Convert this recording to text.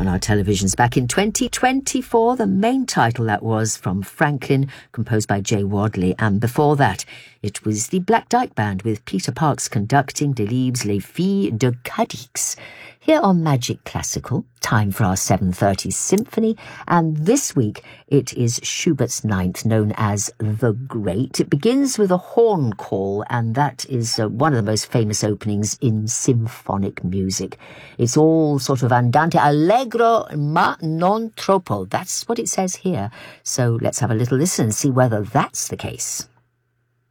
on our televisions back in 2024. The main title, that was From Franklin, composed by Jay Wadley, and before that it was the Black Dyke Band with Peter Parks conducting Delibes Les Filles de Cadix. Here on Magic Classical, time for our 7:30 symphony, and this week it is Schubert's Ninth, known as The Great. It begins with a horn call, and that is one of the most famous openings in symphonic music. It's all sort of andante allegro ma non troppo. That's what it says here. So let's have a little listen and see whether that's the case.